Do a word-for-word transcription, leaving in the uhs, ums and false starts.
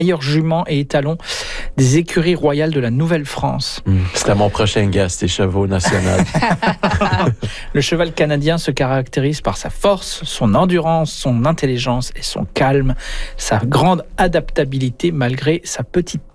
meilleur jument et étalon des écuries royales de la Nouvelle-France. Mmh, c'était mon prochain guest, les chevaux nationaux. Le cheval canadien se caractérise par sa force, son endurance, son intelligence et son calme, sa grande adaptabilité malgré sa petite